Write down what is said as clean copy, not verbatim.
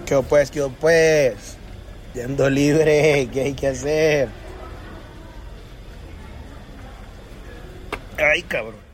¿Qué pues? Yendo libre, ¿qué hay que hacer? Ay, cabrón.